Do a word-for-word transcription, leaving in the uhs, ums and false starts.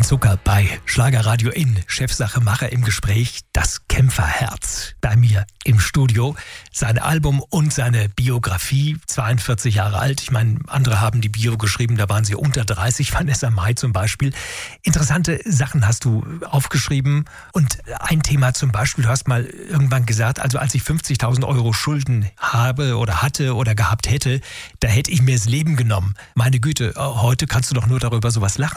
Sven Zucker bei Schlagerradio in Chefsache Macher im Gespräch, das Kämpferherz. Bei mir im Studio sein Album und seine Biografie, zweiundvierzig Jahre alt. Ich meine, andere haben die Bio geschrieben, da waren sie unter dreißig, Vanessa Mai zum Beispiel. Interessante Sachen hast du aufgeschrieben und ein Thema zum Beispiel, du hast mal irgendwann gesagt, also als ich fünfzigtausend Euro Schulden habe oder hatte oder gehabt hätte, da hätte ich mir das Leben genommen. Meine Güte, heute kannst du doch nur darüber sowas lachen.